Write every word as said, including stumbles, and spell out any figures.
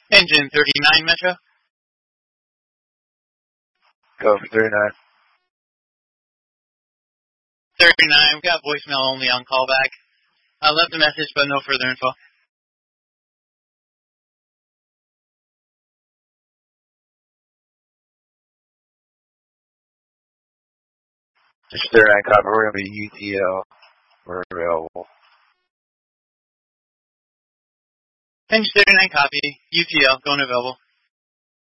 Engine thirty-nine, Metro. Go for thirty-nine. thirty-nine, we've got voicemail only on callback. I left a message, but no further info. Just thirty-nine copy. We're going to be U T L. We're available. Engine thirty-nine copy. U T L, going available.